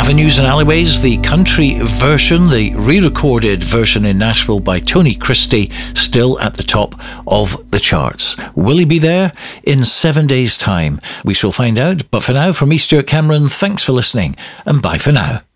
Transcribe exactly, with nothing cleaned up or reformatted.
Avenues and Alleyways, the country version, the re-recorded version in Nashville by Tony Christie, still at the top of the charts. Will he be there in seven days' time? We shall find out. But for now, from me, Stuart Cameron, thanks for listening, and bye for now.